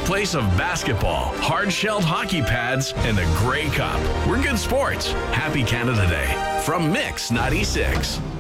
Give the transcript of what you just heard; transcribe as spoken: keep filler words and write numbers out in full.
birthplace of basketball, hard-shelled hockey pads, and the Grey Cup. We're good sports. Happy Canada Day from Mix ninety-six.